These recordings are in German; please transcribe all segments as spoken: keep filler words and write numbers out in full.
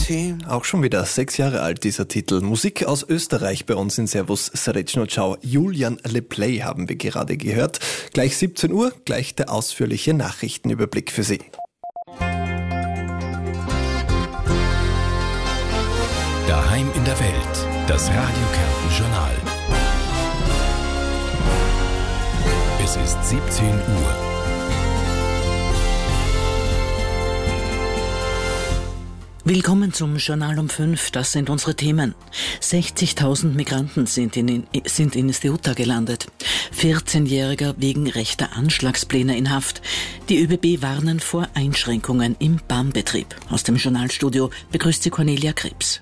team. Auch schon wieder sechs Jahre alt, dieser Titel. Musik aus Österreich bei uns in Servus Srečno Ciao. Julian LePlay haben wir gerade gehört. Gleich siebzehn Uhr, gleich der ausführliche Nachrichtenüberblick für Sie. Daheim in der Welt, das Radio Kärnten Journal. Es ist siebzehn Uhr. Willkommen zum Journal um fünf, das sind unsere Themen. sechzigtausend Migranten sind in, sind in Ceuta gelandet. vierzehnjähriger wegen rechter Anschlagspläne in Haft. Die ÖBB warnen vor Einschränkungen im Bahnbetrieb. Aus dem Journalstudio begrüßt sie Cornelia Krebs.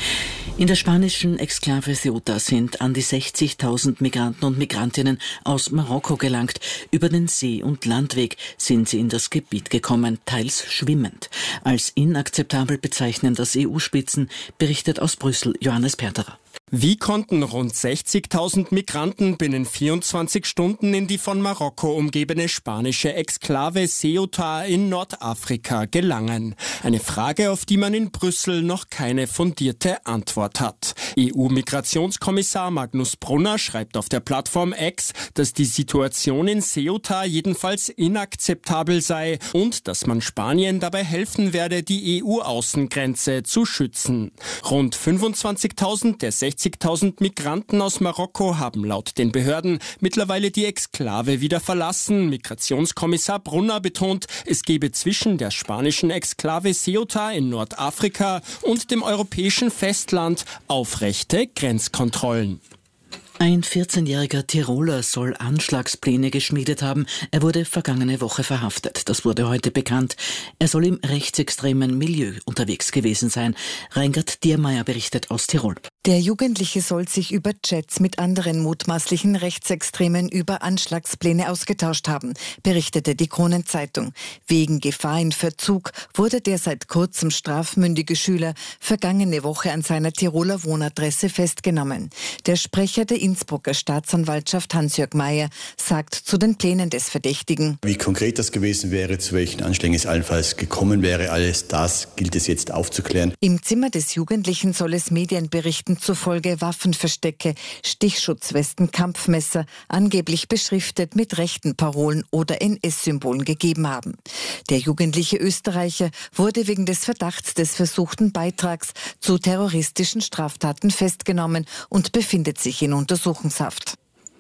In der spanischen Exklave Ceuta sind an die sechzigtausend Migranten und Migrantinnen aus Marokko gelangt. Über den See- und Landweg sind sie in das Gebiet gekommen, teils schwimmend. Als inakzeptabel bezeichnen das E U-Spitzen, berichtet aus Brüssel Johannes Perterer. Wie konnten rund sechzigtausend Migranten binnen vierundzwanzig Stunden in die von Marokko umgebene spanische Exklave Ceuta in Nordafrika gelangen? Eine Frage, auf die man in Brüssel noch keine fundierte Antwort hat. E U-Migrationskommissar Magnus Brunner schreibt auf der Plattform X, dass die Situation in Ceuta jedenfalls inakzeptabel sei und dass man Spanien dabei helfen werde, die E U-Außengrenze zu schützen. Rund fünfundzwanzigtausend der sechzigtausend Migranten aus Marokko haben laut den Behörden mittlerweile die Exklave wieder verlassen. Migrationskommissar Brunner betont, es gebe zwischen der spanischen Exklave Ceuta in Nordafrika und dem europäischen Festland aufrechte Grenzkontrollen. Ein vierzehnjähriger Tiroler soll Anschlagspläne geschmiedet haben. Er wurde vergangene Woche verhaftet. Das wurde heute bekannt. Er soll im rechtsextremen Milieu unterwegs gewesen sein. Reingard Diermeier berichtet aus Tirol. Der Jugendliche soll sich über Chats mit anderen mutmaßlichen Rechtsextremen über Anschlagspläne ausgetauscht haben, berichtete die Kronenzeitung. Wegen Gefahr in Verzug wurde der seit kurzem strafmündige Schüler vergangene Woche an seiner Tiroler Wohnadresse festgenommen. Der Sprecher der Innsbrucker Staatsanwaltschaft Hans-Jörg Mayer sagt zu den Plänen des Verdächtigen: Wie konkret das gewesen wäre, zu welchen Anschlägen es allenfalls gekommen wäre, alles das gilt es jetzt aufzuklären. Im Zimmer des Jugendlichen soll es Medienberichten zufolge Waffenverstecke, Stichschutzwesten, Kampfmesser, angeblich beschriftet mit rechten Parolen oder N S-Symbolen gegeben haben. Der jugendliche Österreicher wurde wegen des Verdachts des versuchten Beitrags zu terroristischen Straftaten festgenommen und befindet sich in Untersuchungshaft.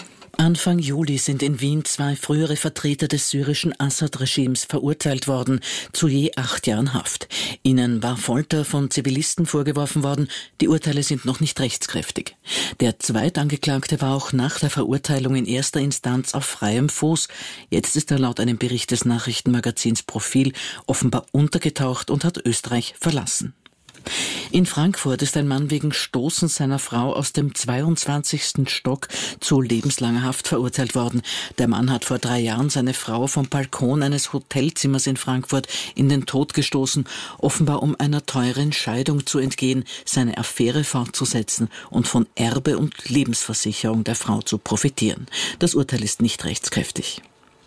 Anfang Juli sind in Wien zwei frühere Vertreter des syrischen Assad-Regimes verurteilt worden, zu je acht Jahren Haft. Ihnen war Folter von Zivilisten vorgeworfen worden. Die Urteile sind noch nicht rechtskräftig. Der Zweitangeklagte war auch nach der Verurteilung in erster Instanz auf freiem Fuß. Jetzt ist er laut einem Bericht des Nachrichtenmagazins Profil offenbar untergetaucht und hat Österreich verlassen. In Frankfurt ist ein Mann wegen Stoßens seiner Frau aus dem zweiundzwanzigsten Stock zu lebenslanger Haft verurteilt worden. Der Mann hat vor drei Jahren seine Frau vom Balkon eines Hotelzimmers in Frankfurt in den Tod gestoßen, offenbar um einer teuren Scheidung zu entgehen, seine Affäre fortzusetzen und von Erbe und Lebensversicherung der Frau zu profitieren. Das Urteil ist nicht rechtskräftig.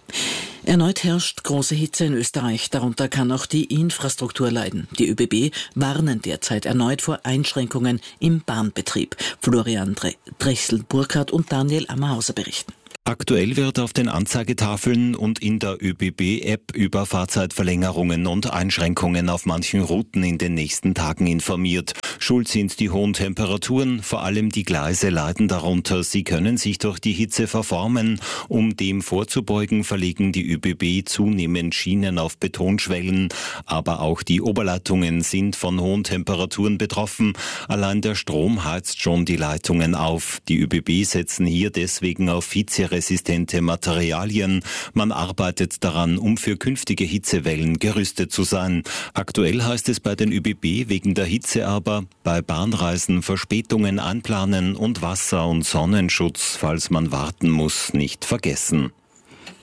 Erneut herrscht große Hitze in Österreich, darunter kann auch die Infrastruktur leiden. Die ÖBB warnen derzeit erneut vor Einschränkungen im Bahnbetrieb. Florian Drechsel-Burkhardt und Daniel Ammerhauser berichten. Aktuell wird auf den Anzeigetafeln und in der ÖBB-App über Fahrzeitverlängerungen und Einschränkungen auf manchen Routen in den nächsten Tagen informiert. Schuld sind die hohen Temperaturen, vor allem die Gleise leiden darunter. Sie können sich durch die Hitze verformen. Um dem vorzubeugen, verlegen die ÖBB zunehmend Schienen auf Betonschwellen. Aber auch die Oberleitungen sind von hohen Temperaturen betroffen. Allein der Strom heizt schon die Leitungen auf. Die ÖBB setzen hier deswegen auf hitzeresistente Materialien. Man arbeitet daran, um für künftige Hitzewellen gerüstet zu sein. Aktuell heißt es bei den ÖBB wegen der Hitze aber, bei Bahnreisen Verspätungen einplanen und Wasser- und Sonnenschutz, falls man warten muss, nicht vergessen.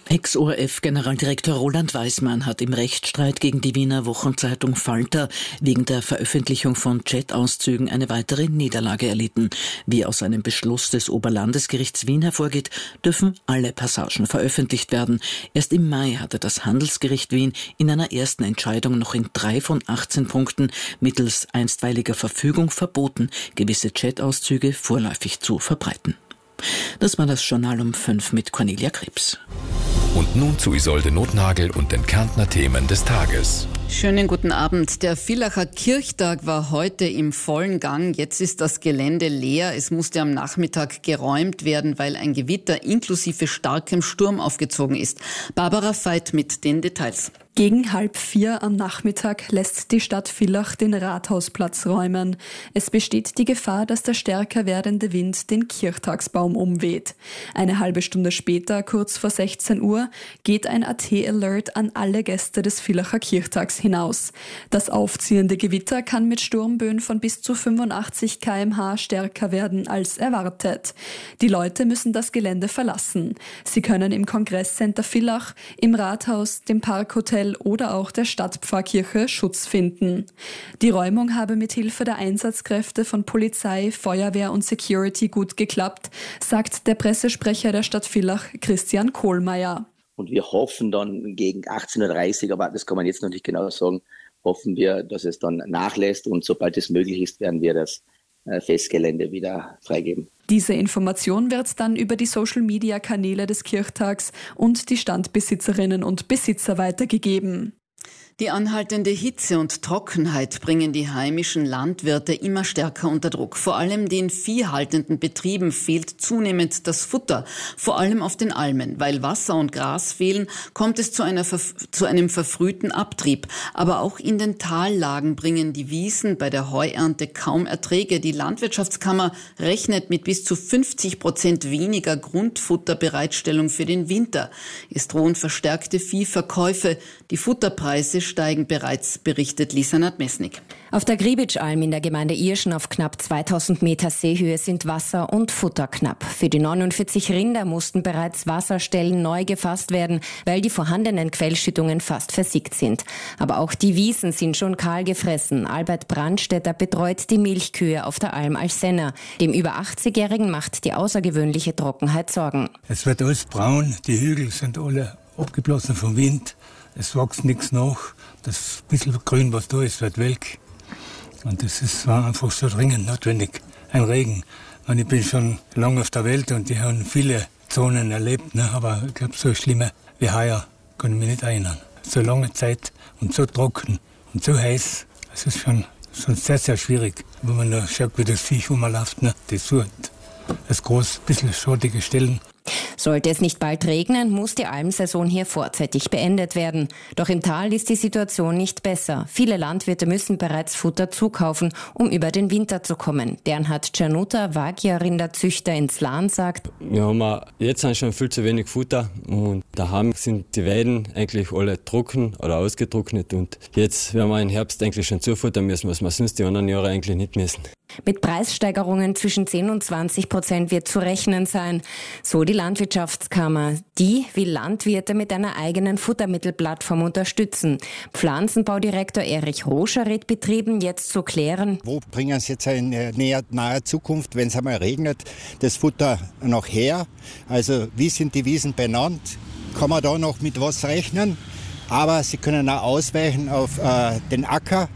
Ex-O R F-Generaldirektor Roland Weismann hat im Rechtsstreit gegen die Wiener Wochenzeitung Falter wegen der Veröffentlichung von Chat-Auszügen eine weitere Niederlage erlitten. Wie aus einem Beschluss des Oberlandesgerichts Wien hervorgeht, dürfen alle Passagen veröffentlicht werden. Erst im Mai hatte das Handelsgericht Wien in einer ersten Entscheidung noch in drei von achtzehn Punkten mittels einstweiliger Verfügung verboten, gewisse Chat-Auszüge vorläufig zu verbreiten. Das war das Journal um fünf mit Cornelia Krebs. Und nun zu Isolde Notnagel und den Kärntner Themen des Tages. Schönen guten Abend. Der Villacher Kirchtag war heute im vollen Gang. Jetzt ist das Gelände leer. Es musste am Nachmittag geräumt werden, weil ein Gewitter inklusive starkem Sturm aufgezogen ist. Barbara Veit mit den Details. Gegen halb vier am Nachmittag lässt die Stadt Villach den Rathausplatz räumen. Es besteht die Gefahr, dass der stärker werdende Wind den Kirchtagsbaum umweht. Eine halbe Stunde später, kurz vor sechzehn Uhr, geht ein A T-Alert an alle Gäste des Villacher Kirchtags hinaus. Das aufziehende Gewitter kann mit Sturmböen von bis zu fünfundachtzig Kilometer pro Stunde stärker werden als erwartet. Die Leute müssen das Gelände verlassen. Sie können im Kongresscenter Villach, im Rathaus, dem Parkhotel oder auch der Stadtpfarrkirche Schutz finden. Die Räumung habe mit Hilfe der Einsatzkräfte von Polizei, Feuerwehr und Security gut geklappt, sagt der Pressesprecher der Stadt Villach, Christian Kohlmeier. Und wir hoffen dann gegen achtzehn Uhr dreißig, aber das kann man jetzt noch nicht genau sagen, hoffen wir, dass es dann nachlässt und sobald es möglich ist, werden wir das Festgelände wieder freigeben. Diese Information wird dann über die Social-Media-Kanäle des Kirchtags und die Standbesitzerinnen und Besitzer weitergegeben. Die anhaltende Hitze und Trockenheit bringen die heimischen Landwirte immer stärker unter Druck. Vor allem den viehhaltenden Betrieben fehlt zunehmend das Futter, vor allem auf den Almen. Weil Wasser und Gras fehlen, kommt es zu, einer, zu einem verfrühten Abtrieb. Aber auch in den Tallagen bringen die Wiesen bei der Heuernte kaum Erträge. Die Landwirtschaftskammer rechnet mit bis zu fünfzig Prozent weniger Grundfutterbereitstellung für den Winter. Es drohen verstärkte Viehverkäufe. Die Futterpreise steigen bereits, berichtet Lisa Nadmesnik. Auf der Gribitschalm in der Gemeinde Irschen auf knapp zweitausend Meter Seehöhe sind Wasser und Futter knapp. Für die neunundvierzig Rinder mussten bereits Wasserstellen neu gefasst werden, weil die vorhandenen Quellschüttungen fast versiegt sind. Aber auch die Wiesen sind schon kahl gefressen. Albert Brandstätter betreut die Milchkühe auf der Alm Alsenna. Dem über achtzigjährigen macht die außergewöhnliche Trockenheit Sorgen. Es wird alles braun, die Hügel sind alle abgeblasen vom Wind. Es wächst nichts nach. Das bisschen Grün, was da ist, wird weg. Und das ist, war einfach so dringend notwendig. Ein Regen. Und ich bin schon lange auf der Welt und die haben viele Zonen erlebt. Ne? Aber ich glaube, so schlimme wie heuer kann ich mich nicht erinnern. So lange Zeit und so trocken und so heiß. Das ist schon, schon sehr, sehr schwierig. Wenn man da schaut, wie das Viech rumläuft. Ne? Das sucht das groß, bisschen schattige Stellen. Sollte es nicht bald regnen, muss die Almsaison hier vorzeitig beendet werden. Doch im Tal ist die Situation nicht besser. Viele Landwirte müssen bereits Futter zukaufen, um über den Winter zu kommen. Bernhard Czernuta, Wagya-Rinderzüchter in Zlan, sagt: Wir haben jetzt schon viel zu wenig Futter und daheim sind die Weiden eigentlich alle trocken oder ausgetrocknet und jetzt werden wir im Herbst eigentlich schon zufuttern müssen, was wir sonst die anderen Jahre eigentlich nicht müssen. Mit Preissteigerungen zwischen zehn und zwanzig Prozent wird zu rechnen sein. So die Landwirtschaftskammer. Die will Landwirte mit einer eigenen Futtermittelplattform unterstützen. Pflanzenbaudirektor Erich Roscher rät Betrieben jetzt zu klären: Wo bringen Sie jetzt in näher, naher Zukunft, wenn es einmal regnet, das Futter noch her? Also wie sind die Wiesen benannt? Kann man da noch mit was rechnen? Aber Sie können auch ausweichen auf äh, den Acker.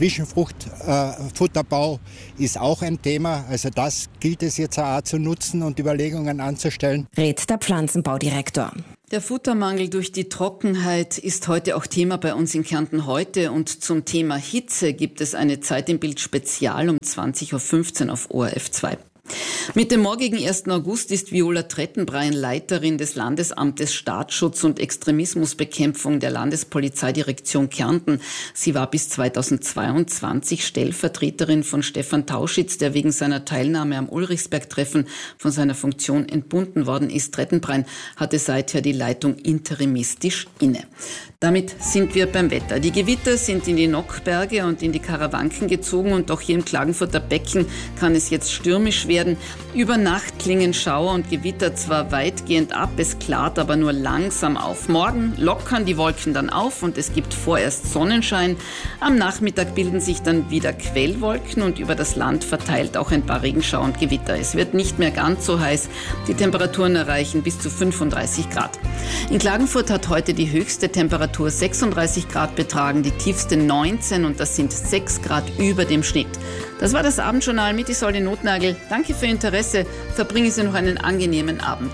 Zwischenfruchtfutterbau äh, ist auch ein Thema. Also das gilt es jetzt auch zu nutzen und Überlegungen anzustellen. Rät der Pflanzenbaudirektor. Der Futtermangel durch die Trockenheit ist heute auch Thema bei uns in Kärnten heute. Und zum Thema Hitze gibt es eine Zeit im Bild Spezial um zwanzig Uhr fünfzehn auf O R F zwei. Mit dem morgigen ersten August ist Viola Trettenbrein Leiterin des Landesamtes Staatsschutz und Extremismusbekämpfung der Landespolizeidirektion Kärnten. Sie war bis zweitausendzweiundzwanzig Stellvertreterin von Stefan Tauschitz, der wegen seiner Teilnahme am Ulrichsberg-Treffen von seiner Funktion entbunden worden ist. Trettenbrein hatte seither die Leitung interimistisch inne. Damit sind wir beim Wetter. Die Gewitter sind in die Nockberge und in die Karawanken gezogen und auch hier im Klagenfurter Becken kann es jetzt stürmisch werden. werden. Über Nacht klingen Schauer und Gewitter zwar weitgehend ab, es klart aber nur langsam auf. Morgen lockern die Wolken dann auf und es gibt vorerst Sonnenschein. Am Nachmittag bilden sich dann wieder Quellwolken und über das Land verteilt auch ein paar Regenschauer und Gewitter. Es wird nicht mehr ganz so heiß. Die Temperaturen erreichen bis zu fünfunddreißig Grad. In Klagenfurt hat heute die höchste Temperatur sechsunddreißig Grad betragen, die tiefste neunzehn und das sind sechs Grad über dem Schnitt. Das war das Abendjournal mit Isolde Notnagel. Danke für Ihr Interesse. Verbringen Sie noch einen angenehmen Abend.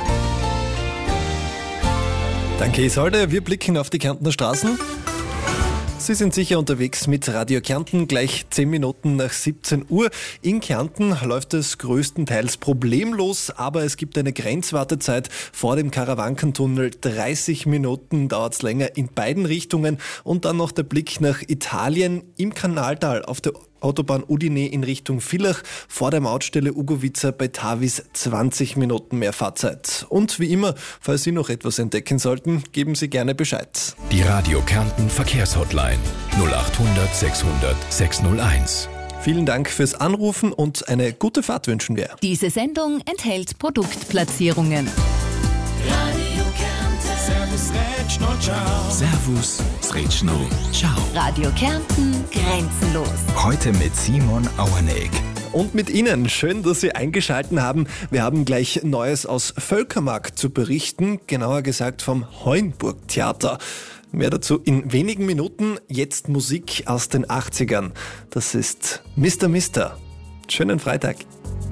Danke Isolde. Wir blicken auf die Kärntner Straßen. Sie sind sicher unterwegs mit Radio Kärnten, gleich zehn Minuten nach siebzehn Uhr. In Kärnten läuft es größtenteils problemlos, aber es gibt eine Grenzwartezeit vor dem Karawankentunnel. dreißig Minuten dauert es länger in beiden Richtungen. Und dann noch der Blick nach Italien im Kanaltal auf der Autobahn Udine in Richtung Villach, vor der Mautstelle Ugovica bei Tavis zwanzig Minuten mehr Fahrzeit. Und wie immer, falls Sie noch etwas entdecken sollten, geben Sie gerne Bescheid. Die Radio Kärnten Verkehrshotline null acht hundert sechshundert sechshunderteins. Vielen Dank fürs Anrufen und eine gute Fahrt wünschen wir. Diese Sendung enthält Produktplatzierungen. Radio Kärnten. Servus, Retschno, ciao. Servus, Retschno, ciao. Radio Kärnten, grenzenlos. Heute mit Simon Auerneck. Und mit Ihnen. Schön, dass Sie eingeschaltet haben. Wir haben gleich Neues aus Völkermarkt zu berichten, genauer gesagt vom Heuenburg-Theater. Mehr dazu in wenigen Minuten. Jetzt Musik aus den achtzigern. Das ist Mister Mister. Schönen Freitag.